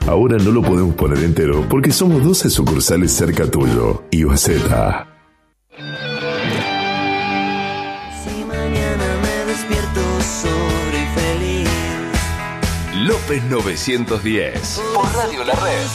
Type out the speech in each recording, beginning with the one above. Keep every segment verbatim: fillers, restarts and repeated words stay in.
Ahora no lo podemos poner entero porque somos doce sucursales cerca tuyo. Iwaseta. Si mañana me despierto soy feliz. López novecientos diez. Por Radio La Red.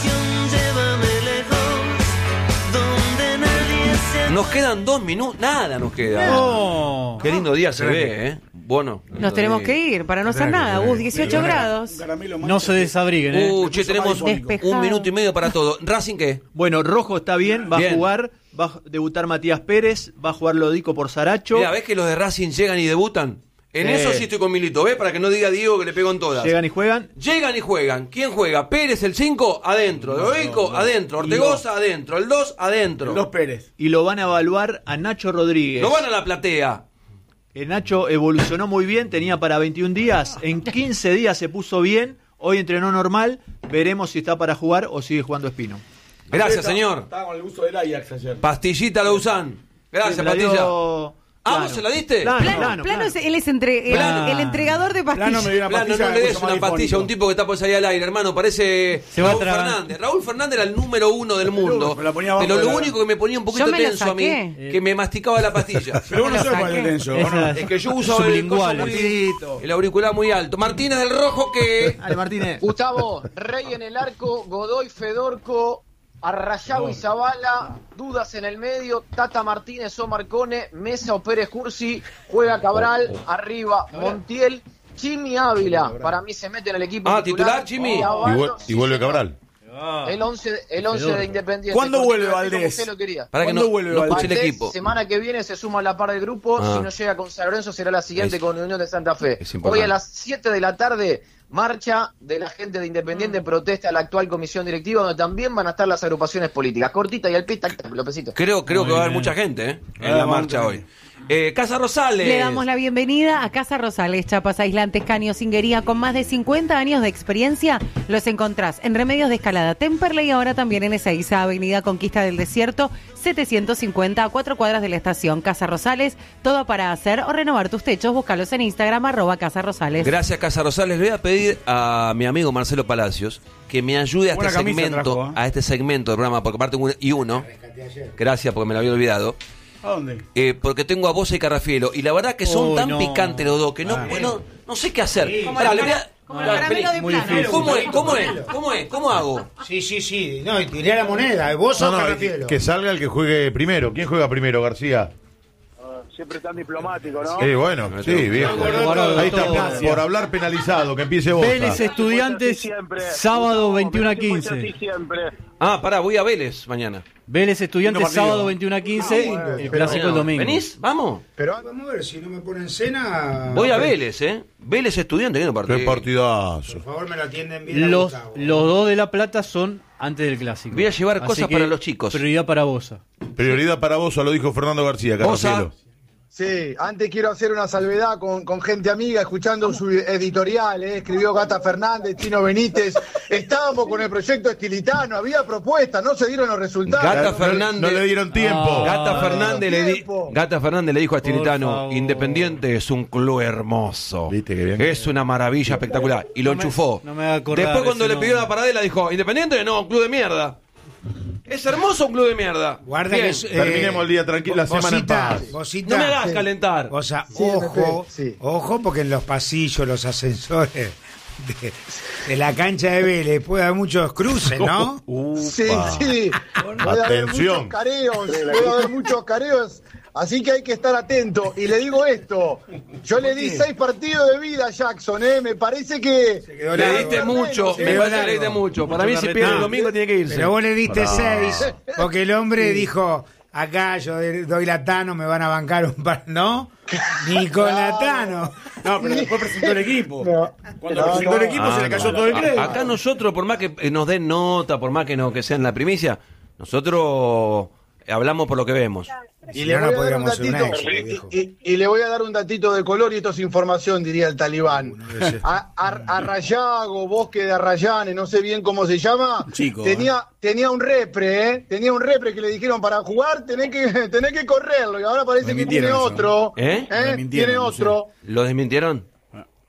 Nos quedan dos minutos. Nada nos queda. No. Qué lindo día se ve, ¿eh? Bueno. Nos tenemos que ir para no hacer nada. Uh, dieciocho grados. No se desabriguen, ¿eh? Uh, che, tenemos Despejado. un minuto y medio para todo. ¿Racing qué? Bueno, Rojo está bien, va Bien. a jugar, va a debutar Matías Pérez, va a jugar Lodico por Saracho. Mira, ¿ves que los de Racing llegan y debutan? En Sí. eso sí estoy con Milito, ¿ves? Para que no diga Diego que le pegó en todas. Llegan y juegan. Llegan y juegan. ¿Quién juega? Pérez el cinco, adentro. Lodico, adentro. Ortegoza, adentro. El dos, adentro. Dos Pérez. Y lo van a evaluar a Nacho Rodríguez. No van a la platea. El Nacho evolucionó muy bien, tenía para veintiún días. En quince días se puso bien. Hoy entrenó normal. Veremos si está para jugar o sigue jugando Espino. Gracias, señor. Estaba con el uso del Ajax ayer. Pastillita Lausanne. Gracias, Se la Pastilla. dio Ah, Plano. ¿vos se la diste? Plano, Plano, plano, Plano plano. es- él es entre, el, Plano. el entregador de pastillas. Plano me dio una Plano, pastilla. no le des mucho una más pastilla a difónico. un tipo que está por ahí al aire, hermano. Parece Se va Raúl a tragar. Fernández. Raúl Fernández era el número uno del mundo. Me la ponía abajo Pero de lo la- único que me ponía un poquito Yo me la tenso a mí, saqué. que me masticaba la pastilla. Pero vos no Me lo sos saqué. más tenso. Esa- Es que yo uso el, Sublingual. coso muy- el auricular muy alto. Martínez del Rojo que... Dale, Martínez. Gustavo, Rey en el arco, Godoy, Fedorco, Arrayao y Zavala, dudas en el medio, Tata Martínez o Marcone, Mesa o Pérez Cursi, juega Cabral, arriba Montiel, Chimi Ávila, para mí se mete en el equipo Ah, titular, Chimi. y Avaldo, Y, vuel- y sí, vuelve señor. Cabral. El once, el once de Independiente. ¿Cuándo Cortito, vuelve así como Valdés? usted lo quería. Para que ¿Cuándo no, vuelve no escuche el Valdés, equipo. semana que viene se suma a la par del grupo. Ah. Si no llega con San Lorenzo, será la siguiente Es- con Unión de Santa Fe. es importante. Hoy a las siete de la tarde, marcha de la gente de Independiente, protesta a la actual comisión directiva, donde también van a estar las agrupaciones políticas. Cortita y al pie, tac, tac, Lopecito. Creo, creo Muy que va a haber bien. mucha gente, ¿eh? En Ah, la vamos, marcha también. hoy. Eh, Casa Rosales. Le damos la bienvenida a Casa Rosales, chapas aislantes, caños, cinguería, con más de cincuenta años de experiencia. Los encontrás en Remedios de Escalada, Temperley, y ahora también en Ezeiza, Avenida Conquista del Desierto, setecientos cincuenta, a cuatro cuadras de la estación. Casa Rosales, todo para hacer o renovar tus techos. Búscalos en Instagram, arroba Casa Rosales. Gracias, Casa Rosales. Le voy a pedir a mi amigo Marcelo Palacios que me ayude a Buena este camisa segmento, trajo, ¿eh? a este segmento del programa, porque aparte un- y uno. Gracias, porque me lo había olvidado. ¿A dónde? Eh, porque tengo a Bosa y Carrafielo. Y la verdad que son Uy, tan no. picantes los dos que no, Ah. no, no sé qué hacer. Sí. Pará, le voy a- Como el Pará, caramelo vení. de Muy plano. difícil. ¿Cómo es? ¿Cómo es? ¿Cómo es? ¿Cómo hago? Sí, sí, sí. No, y tiré la moneda. ¿Vos No, sos no, Carrafielo? que salga el que juegue primero. ¿Quién juega primero, García? Siempre tan diplomático, ¿no? Sí, bueno, sí, viejo. Guardado Ahí está, todo. por, por hablar penalizado, que empiece Bosa. Vélez Estudiantes, Siempre. sábado veintiuno a Siempre fue quince. así siempre. Ah, pará, voy a Vélez mañana. Vélez Estudiantes, Lindo partido. sábado veintiuno a quince. Ah, bueno. El clásico el domingo. ¿Venís? Vamos. Pero vamos a ver, si no me ponen cena... Voy a Por Vélez, ¿eh? Vélez Estudiante, que no partido. Qué partidazo. favor, me lo atienden bien a Los, Gustavo. los dos de La Plata son antes del clásico. Voy a llevar Así cosas que para los chicos. Prioridad para Bosa. Prioridad para Bosa, lo dijo Fernando García, Carrafielo. Bosa. Sí, antes quiero hacer una salvedad con, con gente amiga, escuchando su editorial, eh, escribió Gata Fernández, Tino Benítez, estábamos con el proyecto estilitano, había propuestas, no se dieron los resultados. Gata No- Fernández. No le dieron tiempo. Ah. Gata Fernández le di- tiempo. Gata Fernández le dijo a Por Estilitano, favor. Independiente es un club hermoso. Viste que bien. Es una maravilla espectacular. Y lo No me- enchufó. no me haga acordar Después cuando ese le pidió nombre. la paradela dijo, Independiente no, un club de mierda. Es hermoso un club de mierda. Guarda Bien. que... es, eh, Terminemos el día tranquilo, la semana en Bosita, paz. Bosita, No me hagas Sí. calentar. O sea, Sí, ojo, sí. ojo, porque en los pasillos, los ascensores de, de la cancha de Vélez puede haber muchos cruces, ¿no? Sí, sí, puede haber Atención. muchos careos, puede haber muchos careos, así que hay que estar atento. Y le digo esto, yo le di seis partidos de vida a Jackson, ¿eh? Me parece que... quedó Le largo. diste mucho, Sí, me quedó parece que le largo. diste mucho. Para mí si Mucho pierde el carrete. domingo tiene que irse. Pero vos le diste Bravo. seis, porque el hombre dijo, acá yo de- doy la Tano, me van a bancar un par, ¿no? Ni con la Tano. No, pero después presentó el equipo. No. Cuando No, presentó no. el equipo Ah, se le cayó no. todo el A- crédito. Acá nosotros, por más que eh, nos den nota, por más que no que sean la primicia, nosotros hablamos por lo que vemos. Y Si le no, no voy a dar un podríamos hacer un datito, éxito, viejo. y, y- y le voy a dar un datito de color y esto es información, diría el talibán. A, a- Arrayago, Bosque de Arrayanes, no sé bien cómo se llama, Chico, tenía, tenía un repre, ¿eh? Tenía un repre que le dijeron para jugar, tenés que, tenés que correrlo, y ahora parece Me que tiene mintieron eso. otro, ¿Eh? ¿eh? Me mintieron, Tiene no sé. otro. ¿Lo desmintieron?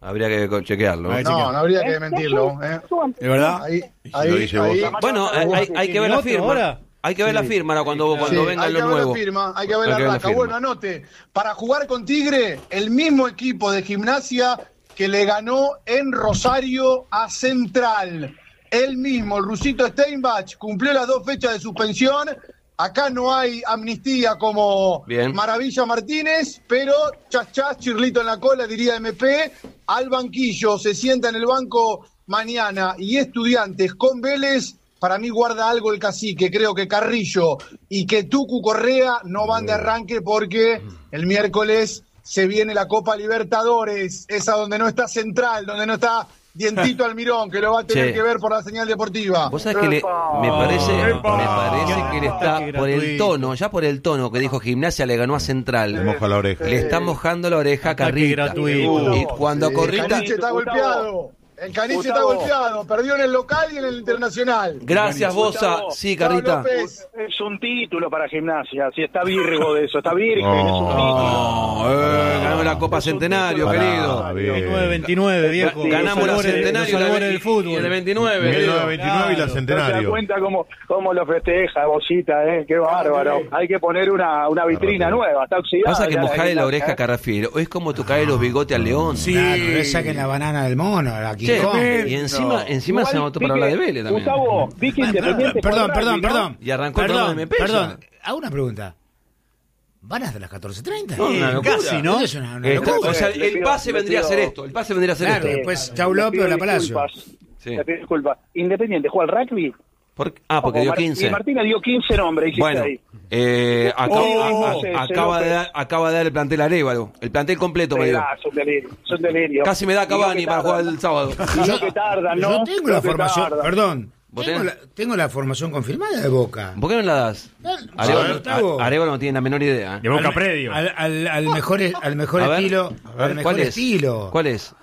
Habría que chequearlo. No, no habría que mentirlo. ¿eh? ¿Es verdad? Ahí, lo ahí, dice ahí. vos. Bueno, hay, hay que ver la firma. ahora? Hay que ver la firma ahora cuando, cuando Sí, venga hay lo que ver nuevo. la firma, hay que ver Hay la que ver la raca. firma. Bueno, anote, para jugar con Tigre, el mismo equipo de Gimnasia que le ganó en Rosario a Central. Él mismo, el rusito Steinbach, cumplió las dos fechas de suspensión. Acá no hay amnistía como Bien. Maravilla Martínez, pero chas chas, chirlito en la cola, diría M P, al banquillo, se sienta en el banco mañana. Y Estudiantes con Vélez, para mí guarda algo el cacique. Creo que Carrillo y que Tucu Correa no van de arranque porque el miércoles se viene la Copa Libertadores, esa donde no está Central, donde no está Dientito Almirón, que lo va a tener Che. que ver por la señal deportiva. Vos sabés que le, me parece, Epa. me parece que le está, Qué por el gratuito. tono, ya por el tono que dijo Gimnasia le ganó a Central. Le moja la oreja. Le está mojando la oreja a Ataque Carrita. gratuito. Y cuando El Corrita... Caniche está golpeado. El Caniche está Gustavo. golpeado. Perdió en el local y en el internacional. Gracias, Bosa. Gustavo. Sí, Carrita. Pablo López. Es un título para Gimnasia. Si está virgo de eso, está virgen, Oh. es un título. No, eh, ganó la Copa Centenario, Pará, querido. bien. nueve veintinueve, viejo. Ganamos la Los albores- Centenario los y la albores ve- del fútbol. y el veintinueve, mil querido. novecientos veintinueve y la No se da Centenario. cuenta cómo, cómo lo festeja, Bocita, ¿eh? Qué bárbaro. Hay que poner una, una vitrina nueva, está oxidada. Pasa que ya mojarle la está, oreja a ¿eh? Carrafiero es como tocarle los bigotes al león. Sí. Claro, no le saquen la banana del mono, la King Che, Kong. y encima, encima Igual se anotó vi para que- hablar de Vélez también. Gustavo, vi que Independiente Perdón, fue perdón, rugby, ¿no? perdón. Y arrancó el perdón, programa de M P ya. Perdón, hago una pregunta. ¿Van hasta las catorce treinta? No, una locura. casi, ¿no? Eso es una, una Está- locura. o sea, Le el pido- pase le vendría a ser pido- esto. El pase vendría a ser Claro, esto. después Le Chau López pido o La Palacio. disculpas. Sí. Le pido disculpas. Independiente juega al rugby. Por- ah, porque dio Mar- quince. Y Martina dio quince nombres. hiciste Bueno, ahí. eh, acaba, Oh, a- sí, sí, acaba, de López. dar, acaba de dar el plantel a Arévalo. El plantel completo me dio. Ah, son delirio, son delirio. Casi me da Y lo Cavani que para jugar tardan. el sábado. Y lo que tardan, ¿no? Yo tengo Lo la que formación, tardan. perdón. ¿Vos Tengo tenés? la, tengo la formación confirmada de Boca. ¿Por qué no la das? A Arévalo, ver, Gustavo. a- Arévalo no tiene la menor idea. ¿eh? De Boca Al- Predio. Al, al- al mejor, al mejor A ver, estilo. a ver, al mejor ¿cuál es? estilo. ¿Cuál es?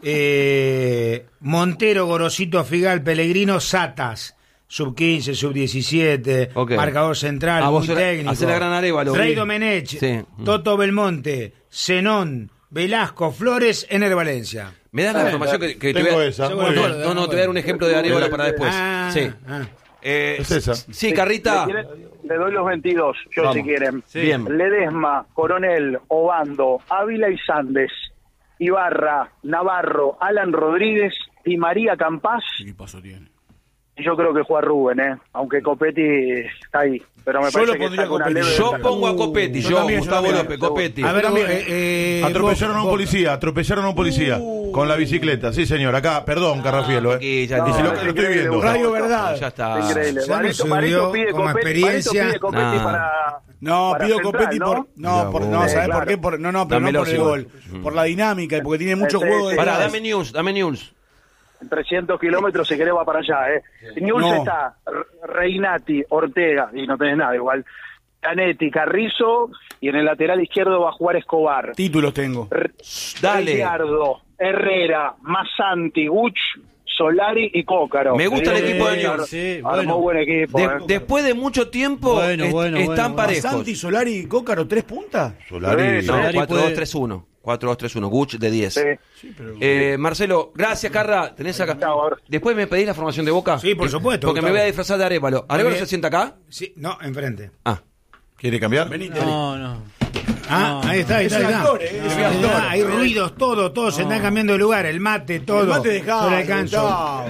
Eh, Montero, Gorosito, Figal, Pellegrino, Satas. Sub quince, sub diecisiete, Ok. marcador central, Ah, muy vos sos la- técnico. hacés la gran Arévalo. Frei Sí. Domenech, Sí. Toto Belmonte, Zenón, Velasco, Flores, Ener Valencia. Me das la información que, que te Tengo voy a... esa, No, muy no, bien. no, no, te voy a dar un ejemplo de Arévalo para después. Ah, Sí. ah. Eh, Es esa. Sí, Carrita. ¿Le, quieren? Le doy los veintidós, yo Vamos. si quieren. Sí. Bien. Ledesma, Coronel, Obando, Ávila y Sandes, Ibarra, Navarro, Alan Rodríguez, Di María Campás. ¿Qué paso tiene? Y yo creo que juega Rubén, ¿eh? Aunque Copetti está ahí. Pero me Yo parece lo que pondría saca una Copetti. leve Yo ventaja. pongo a Copetti, Yo yo, también, yo Gustavo también. López, Copetti. A ver, también. eh, eh, Atropellaron a un vos- policía, atropellaron a un policía con la bicicleta. Sí, señor, acá, perdón, Carrafielo, aquí eh. ya Y te- si lo, No, lo estoy increíble, viendo. Gustavo. Radio Verdad. Ya está. Increíble. Ya me Barito, subió Barito pide como Copetti, experiencia. Barito pide Copetti Nah. para... No, para pido Central, Copetti ¿no? por. No, por, no, Sí, ¿sabes claro. por qué? Por, no, no, pero Dámelo, no por el sí. gol. Por la dinámica y porque tiene mucho Sí, juego sí. de. Pará, atrás. dame news, dame news. trescientos kilómetros si querés va para allá, ¿eh? Newell's No. está R- Reinati, Ortega, y no tenés nada igual. Canetti, Carrizo, y en el lateral izquierdo va a jugar Escobar. Títulos tengo. R- Dale. Ricciardo, Herrera, Massanti, Guch, Solari y Cócaro. Me gusta el Sí, equipo de ar- Newell's. Sí, armó bueno. buen equipo, De- ¿eh? después de mucho tiempo Bueno, est- bueno, están bueno. parejos. Santi, Solari y Cócaro, tres puntas. Solari. Sí, No, Solari cuatro dos puede- tres uno. cuatro dos tres uno. Guch de diez. Sí. Eh, Marcelo, gracias, Carra. Tenés acá. Chao, ahora. Después me pedís la formación de Boca. Sí, por Eh, supuesto, Porque me Gustavo. voy a disfrazar de Arévalo. ¿Arévalo bien. se sienta acá? Sí, no, enfrente. Ah. ¿Quiere cambiar? No, no. Ah, ahí está, ahí Es está. un ahí está. actor, eh, es un Ahí actor. está, hay ruidos, todo, todo, se están cambiando de lugar, el mate, todo. El mate dejado, No le alcanzo. chao.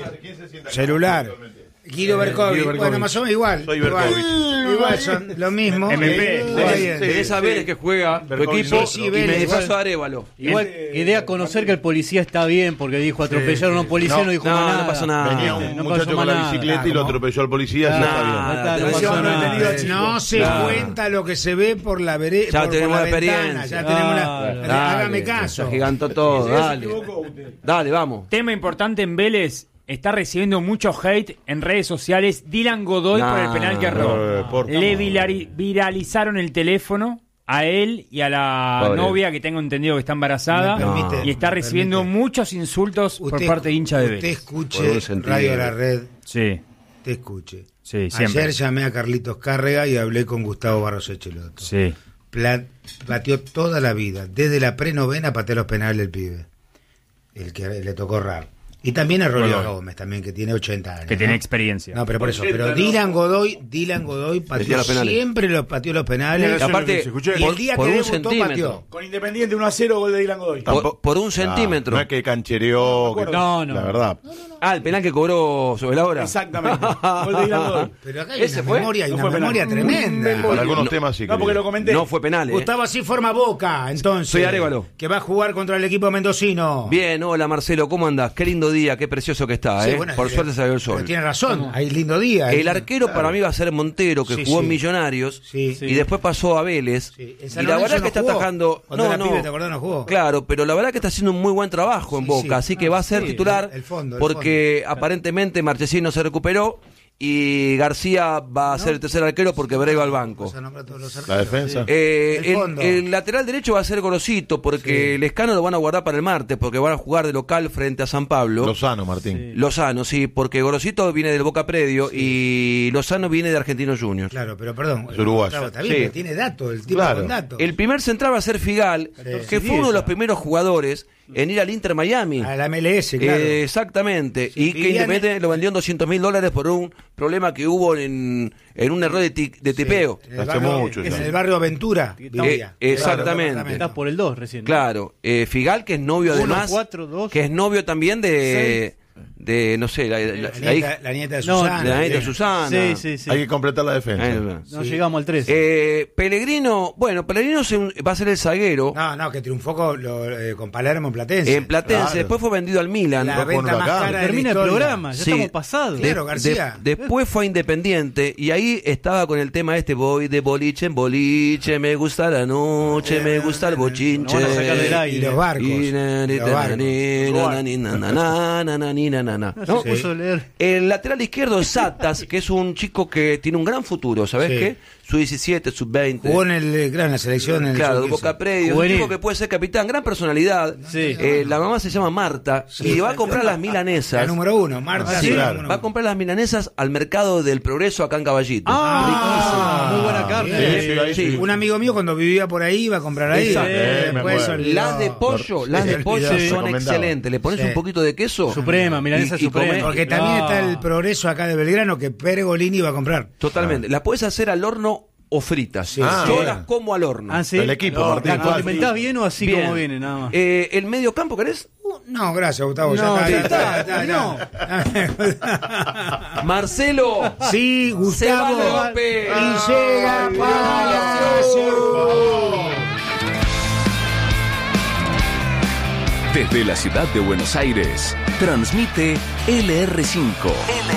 Celular. Guido Berkovic. Guido Berkovic. Bueno, más o menos igual. Soy igual, Berkovic. igual son lo mismo. M P. Eh, está bien. Tenés a Vélez que juega tu Berkovic equipo no, sí, y Vélez, me disfrazo igual. de Arévalo. Igual, idea conocer que el policía está bien porque dijo atropellaron a un policía, no, No, dijo no, más no nada. pasó nada. Venía ¿Viste? un No muchacho pasó con más la nada. bicicleta y lo atropelló al policía. Ah, ya está bien. ahí está, no Decía pasó uno nada. detenido, chico. No se Claro. cuenta lo que se ve por la vereda. Ya por, tenemos por la la ventana, experiencia. ya tenemos la. Claro. Dale, Dale, hágame caso. Se agigantó todo, dale. Dale, vamos. Tema importante en Vélez, está recibiendo mucho hate en redes sociales Dylan Godoy Nah. por el penal que erró. Eh, por Le favor. vilari- viralizaron el teléfono a él y a la Pobre. novia que tengo entendido que está embarazada Me permite, y está me recibiendo permite. muchos insultos por Usted- parte de hincha de Usted Vélez. Por escuche un sentido. Radio La Red, Sí, te escuche. sí, siempre. Ayer llamé a Carlitos Cárrega y hablé con Gustavo Barros Echeloto. Sí. Pla- Pateó toda la vida, desde la prenovena pateó los penales del pibe. el que le tocó Rab. Y también es Rolio Godoy. Gómez, también, que tiene ochenta años. Que tiene ¿no? experiencia. No, pero por eso. Pero Dylan Godoy, Dylan Godoy Metía pateó los penales. siempre los pateó los penales. Y aparte, y el día por que un debutó centímetro. pateó. Con Independiente uno a cero, gol de Dylan Godoy. Por, por un centímetro. No es que canchereó. que- No, no. La verdad. Ah, el penal que cobró sobre la hora. Exactamente. Gol de Dylan Godoy. Pero acá hay ¿Ese una fue? memoria, hay No una fue penal. memoria tremenda. Para algunos No, temas sí. No, porque querido. lo comenté. No fue penal, ¿eh? Gustavo así forma Boca, entonces. Soy Arévalo. Que va a jugar contra el equipo mendocino. Bien, hola Marcelo, ¿cómo andás? Qué lindo día, qué precioso que está, Sí, ¿eh? bueno, Por eh, suerte salió el Pero sol. tiene razón, hay lindo día. El ¿eh? arquero para mí va a ser Montero, que Sí, jugó sí. en Millonarios Sí. y después pasó a Vélez. Sí. En Y San la Lorenzo verdad no que está jugó. atajando. Cuando No, era no. pibe, ¿te acordás? No jugó. Claro, pero la verdad que está haciendo un muy buen trabajo en Sí, Boca, sí. así que va a ser Sí, titular el fondo, el porque aparentemente Marchesín no se recuperó y García va a ser el tercer arquero porque Bray va al banco. La defensa. Eh, El el, fondo. el lateral derecho va a ser Gorosito porque el Escano lo van a guardar para el martes porque van a jugar de local frente a San Pablo. Lozano, Martín. Lozano, sí, porque Gorosito viene del Boca Predio y Lozano viene de Argentinos Juniors. Claro, pero perdón. Es uruguayo. Gustavo, está bien, Sí. pero tiene datos, el tipo Claro. con datos. El primer central va a ser Figal, que fue uno de los primeros jugadores en ir al Inter Miami. A la M L S, claro. Eh, exactamente. y que Viviane- Independiente lo vendió en doscientos mil dólares por un problema que hubo en, en un error de, ti- de tipeo. En el barrio, en el barrio Aventura. vivía. Eh, exactamente. Está por el dos recién. ¿no? Claro. Eh, Figal, que es novio Uno, además. cuatro, dos. Que es novio también de. de no sé, la, la- la La hija. nieta, la nieta de No, Susana. de la nieta de bien. Susana. Sí, sí, sí. Hay que completar la defensa. Eh, No Sí. llegamos al tres. eh, Pellegrino, bueno, Pellegrino se- va a ser el zaguero No, no, que triunfó con, lo- eh, con Palermo en Platense. en Platense, Claro. después fue vendido al Milan. La Fue venta por más acá. cara de la Termina el historia. programa, ya Sí. estamos pasados. Claro, De- García. de- después fue a Independiente y ahí estaba con el tema este, voy de boliche en boliche, me gusta la noche, me gusta el bochinche. Nos van a sacar del aire. Y los barcos. Y na, ni, Los ta, barcos. ni, na, na, ni, na, na, na, na, na, ni, na, na, na. No, ¿No? se puso a leer. El lateral izquierdo es Satas, que es un chico que tiene un gran futuro, ¿sabes Sí. qué? sub diecisiete, sub veinte. Jugó en, el, eh, claro, en la selección. En el Claro, de sub quince. Boca Predio, un Juvenil. chico que puede ser capitán, gran personalidad. Sí. Eh, la mamá se llama Marta y va a comprar las milanesas. La número uno, Marta. Ah, sí, sí, la claro. número va a uno. comprar las milanesas al mercado del Progreso acá en Caballito. Ah, muy buena carne. bien. Sí, sí, ahí sí. Un amigo mío cuando vivía por ahí iba a comprar ahí. Exacto. Eh, Eh, me después acuerdo. olvidó. Las de pollo, las de Sí, pollo olvidó. son Recomendado. excelentes. Le pones Sí. un poquito de queso. Suprema, milanesa y- y suprema. comés- Porque también No. está el progreso acá de Belgrano que Pergolini iba a comprar. Totalmente. Las puedes hacer al horno o fritas. Ah, Yo bien. las como al horno. Ah, sí. El equipo, No, Martín. ¿la condimentás bien o así Bien. como viene, nada más? Eh, ¿El medio campo querés? Uh, no, gracias, Gustavo. No, ya sí, está, está, ya está, Marcelo. Sí, Gustavo. Se va López. Y llega Palacio. Desde la ciudad de Buenos Aires, transmite L R cinco. L